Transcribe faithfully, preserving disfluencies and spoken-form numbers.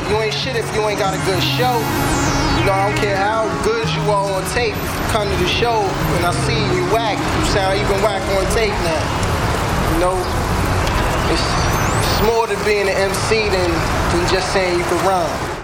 You ain't shit if you ain't got a good show. You know, I don't care how good you are on tape. If you come to the show and I see you whack, you sound even whack on tape now. You know, it's, it's more to being an M C than, than just saying you can rhyme.